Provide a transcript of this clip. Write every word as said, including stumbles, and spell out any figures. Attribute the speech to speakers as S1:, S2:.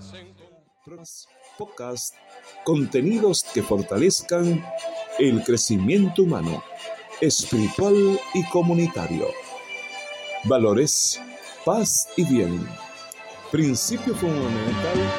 S1: Podcast, contenidos que fortalezcan el crecimiento humano, espiritual y comunitario. Valores, paz y bien. Principio fundamental.